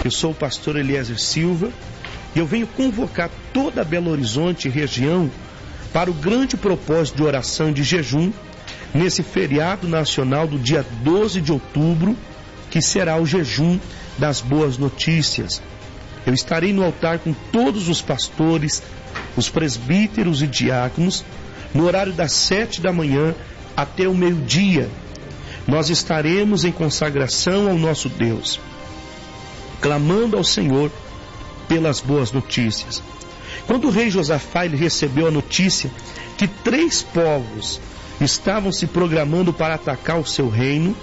Eu sou o pastor Eliezer Silva e eu venho convocar toda a Belo Horizonte e região para o grande propósito de oração e de jejum nesse feriado nacional do dia 12 de outubro, que será o jejum das boas notícias. Eu estarei no altar com todos os pastores, os presbíteros e diáconos, no horário das 7 da manhã até o meio-dia. Nós estaremos em consagração ao nosso Deus, clamando ao Senhor pelas boas notícias. Quando o rei Josafá ele recebeu a notícia que 3 povos estavam se programando para atacar o seu reino,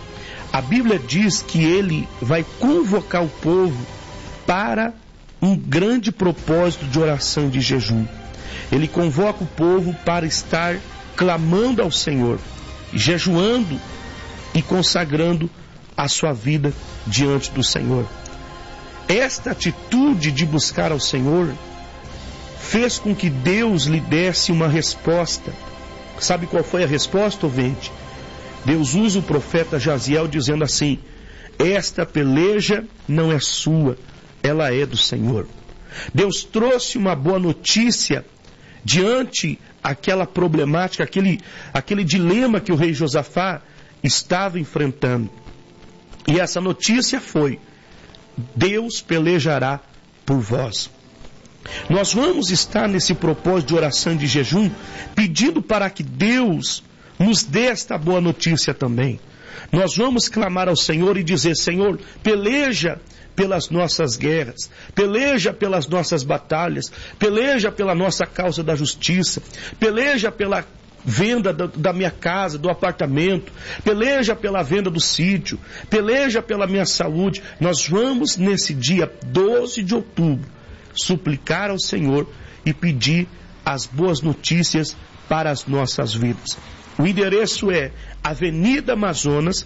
a Bíblia diz que ele vai convocar o povo para um grande propósito de oração e de jejum. Ele convoca o povo para estar clamando ao Senhor, jejuando e consagrando a sua vida diante do Senhor. Esta atitude de buscar ao Senhor fez com que Deus lhe desse uma resposta. Sabe qual foi a resposta, ouvinte? Deus usa o profeta Jaziel dizendo assim: esta peleja não é sua, ela é do Senhor. Deus trouxe uma boa notícia diante aquela problemática, aquele dilema que o rei Josafá estava enfrentando. E essa notícia foi: Deus pelejará por vós. Nós vamos estar nesse propósito de oração e de jejum, pedindo para que Deus nos dê esta boa notícia também. Nós vamos clamar ao Senhor e dizer: Senhor, peleja pelas nossas guerras, peleja pelas nossas batalhas, peleja pela nossa causa da justiça, peleja pela venda da minha casa, do apartamento, peleja pela venda do sítio, peleja pela minha saúde. Nós vamos nesse dia 12 de outubro suplicar ao Senhor e pedir as boas notícias para as nossas vidas. O endereço é Avenida Amazonas,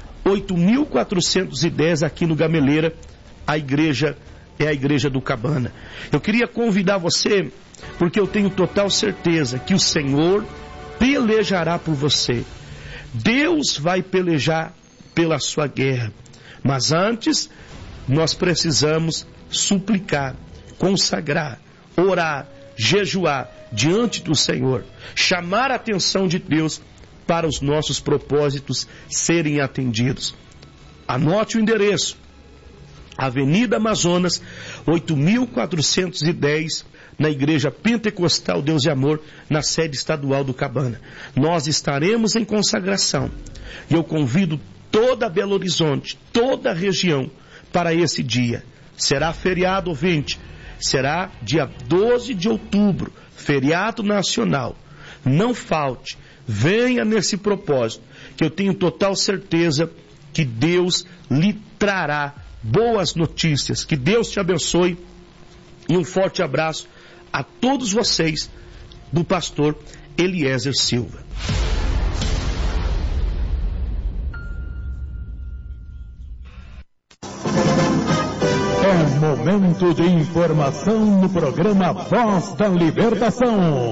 8.410, aqui no Gameleira. A igreja é a Igreja do Cabana. Eu queria convidar você, porque eu tenho total certeza que o Senhor pelejará por você. Deus vai pelejar pela sua guerra. Mas antes, nós precisamos suplicar, consagrar, orar, jejuar diante do Senhor, chamar a atenção de Deus para os nossos propósitos serem atendidos. Anote o endereço: Avenida Amazonas, 8.410, na Igreja Pentecostal Deus e Amor, na sede estadual do Cabana. Nós estaremos em consagração e eu convido toda a Belo Horizonte, toda a região para esse dia. Será feriado, ouvinte, será dia 12 de outubro, feriado nacional. Não falte, venha nesse propósito, que eu tenho total certeza que Deus lhe trará boas notícias. Que Deus te abençoe e um forte abraço a todos vocês do pastor Eliezer Silva. É momento de informação no programa Voz da Libertação.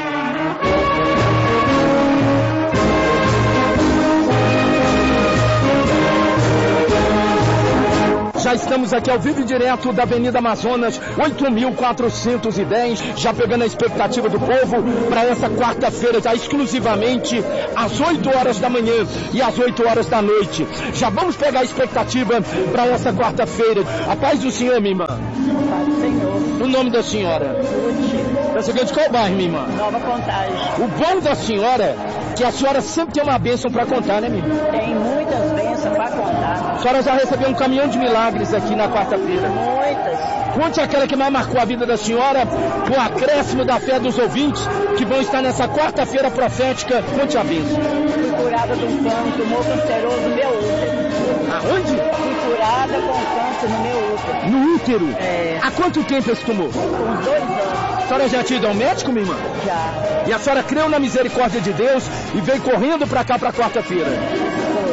Já estamos aqui ao vivo e direto da Avenida Amazonas, 8.410, já pegando a expectativa do povo para essa quarta-feira, já exclusivamente às 8 horas da manhã e às 8 horas da noite. Já vamos pegar a expectativa para essa quarta-feira. A paz do Senhor, minha irmã. Paz do Senhor. O nome da senhora? Ruth. Da seguinte, qual bairro, minha irmã? Nova Contagem. O bom da senhora é que a senhora sempre tem uma bênção para contar, né, minha irmã? Tem muitas bênçãos para contar. A senhora já recebeu um caminhão de milagres aqui na quarta-feira. Muitas. Conte aquela que mais marcou a vida da senhora, o acréscimo da fé dos ouvintes que vão estar nessa quarta-feira profética. Conte a bênção. Fui curada de um tumor canceroso no meu útero. Aonde? Fui curada com câncer no meu útero. No útero? É. Há quanto tempo esse tumor? Com uns 2 anos. A senhora já tinha ido ao médico, minha irmã? Já. E a senhora creu na misericórdia de Deus e veio correndo para cá para quarta-feira? Foi. E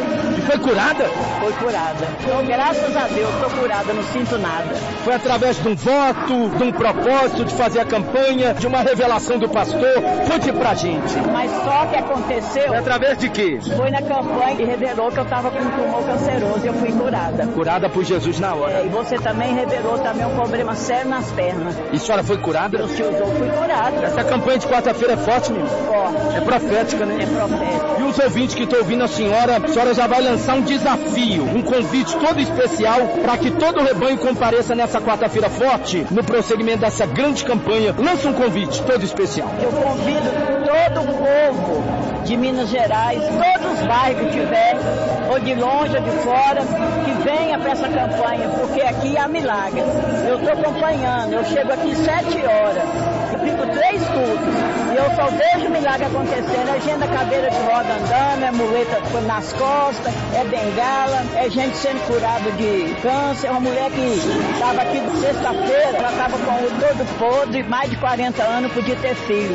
foi curada? Foi curada. Então, graças a Deus, estou curada, não sinto nada. Foi através de um voto, de um propósito de fazer a campanha, de uma revelação do pastor? Conte pra gente. Mas só que aconteceu... Foi através de quê? Foi na campanha e revelou que eu estava com um tumor canceroso e eu fui curada. Curada por Jesus na hora. E você também revelou também um problema sério nas pernas. E a senhora foi curada? Deus te usou, fui curada. Essa campanha de quarta-feira é forte, menino? Forte. É profética, né? É profética. E os ouvintes que estão ouvindo a senhora já vai lançar um desafio, um convite todo especial para que todo o rebanho compareça nessa quarta-feira forte, no prosseguimento dessa grande campanha. Lança um convite todo especial. Eu convido todo o povo de Minas Gerais, todos os bairros que tiver, ou de longe ou de fora, que venha para essa campanha, porque aqui há milagres. Eu estou acompanhando, eu chego aqui 7 horas, eu fico 3 cultos, e eu só vejo milagre acontecendo. É gente na cadeira de roda andando, é muleta nas costas, é bengala, é gente sendo curada de câncer. Uma mulher que estava aqui de sexta-feira, ela estava com o todo podre, mais de 40 anos, podia ter filho.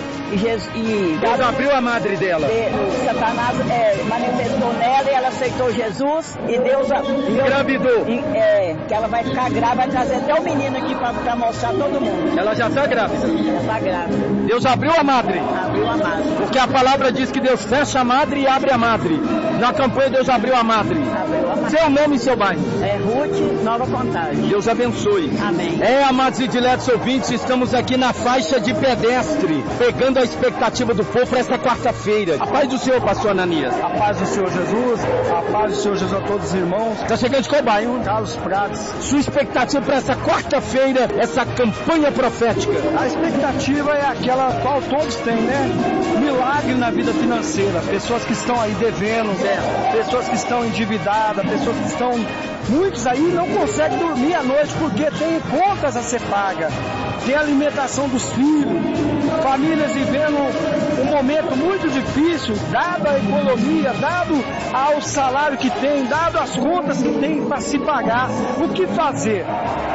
Deus abriu a madre dela. Satanás manifestou nela e ela aceitou Jesus e Deus engravidou. Que ela vai ficar grávida, vai trazer até o menino aqui para mostrar a todo mundo. Ela já está grávida? Ela está grávida. Deus abriu a madre? Abriu a madre. Porque a palavra diz que Deus fecha a madre e abre a madre. Na campanha Deus abriu a madre. Abriu a madre. Seu nome e seu bairro? É Ruth, Nova Contagem. Deus abençoe. Amém. Amados e diletos ouvintes, estamos aqui na faixa de pedestre, pegando a expectativa do povo para esta quarta-feira. A paz do Senhor, pastor Ananias. A paz do Senhor Jesus, a paz do Senhor Jesus a todos os irmãos. Está chegando de qual bairro? Carlos Prados. Sua expectativa para essa quarta-feira, essa campanha profética? A expectativa é aquela qual todos têm, né? Milagre na vida financeira. Pessoas que estão aí devendo, pessoas que estão endividadas, pessoas que estão... Muitos aí não conseguem dormir à noite porque tem contas a ser pagas. Tem alimentação dos filhos, famílias vivendo um momento muito difícil, dado a economia, dado ao salário que tem, dado as contas que tem para se pagar. O que fazer?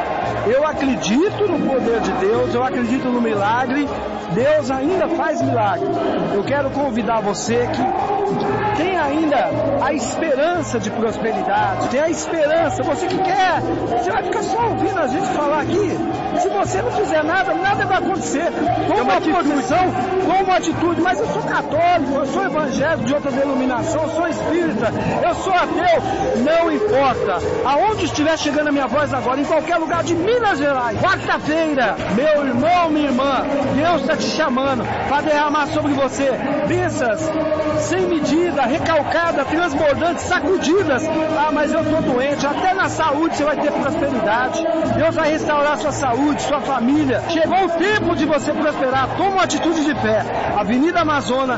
Eu acredito no poder de Deus, eu acredito no milagre. Deus ainda faz milagre. Eu quero convidar você que tem ainda a esperança de prosperidade, tem a esperança, você que quer, você vai ficar só ouvindo a gente falar aqui. Se você não fizer nada, nada vai acontecer. Toma uma posição, toma uma atitude, mas eu sou católico, eu sou evangélico de outra denominação, eu sou espírita, eu sou ateu, não importa. Aonde estiver chegando a minha voz agora, em qualquer lugar de Minas Gerais, quarta-feira, meu irmão, minha irmã, Deus está te chamando para derramar sobre você bênçãos sem medida, recalcadas, transbordantes, sacudidas. Ah, mas eu estou doente. Até na saúde você vai ter prosperidade. Deus vai restaurar sua saúde, sua família. Chegou o tempo de você prosperar. Toma uma atitude de fé. Avenida Amazônia,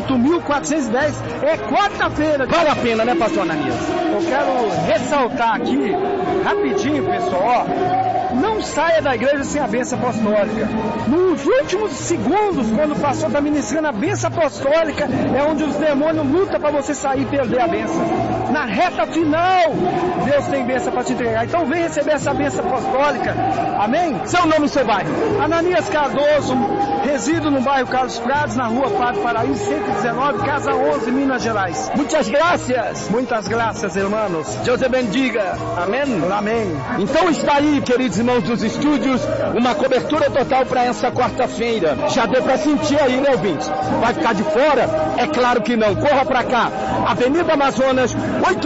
8.410, é quarta-feira. Vale a pena, né, pastor Ananias? Eu quero ressaltar aqui, rapidinho, pessoal, não saia da igreja sem a bênção apostólica. Nos últimos segundos, quando o pastor está ministrando a bênção apostólica, é onde os demônios lutam para você sair e perder a bênção. Na reta final, Deus tem bênção para te entregar. Então vem receber essa bênção apostólica. Amém? Seu nome e seu bairro? Ananias Cardoso, resido no bairro Carlos Prados, na rua Padre Paraíso, 119, Casa 11, Minas Gerais. Muitas graças. Muitas graças, irmãos. Deus te bendiga. Amém? Amém. Então está aí, queridos irmãos dos estúdios, uma cobertura total para essa quarta-feira. Já deu para sentir aí, né, ouvintes? Vai ficar de fora? É claro que não. Corra para cá. Avenida Amazonas,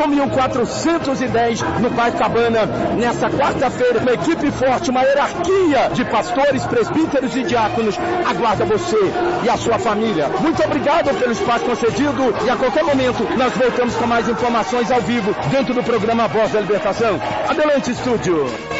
8.410, no bairro Cabana, nessa quarta-feira, uma equipe forte, uma hierarquia de pastores, presbíteros e diáconos aguarda você e a sua família. Muito obrigado pelo espaço concedido e a qualquer momento nós voltamos com mais informações ao vivo dentro do programa Voz da Libertação. Adelante, estúdio.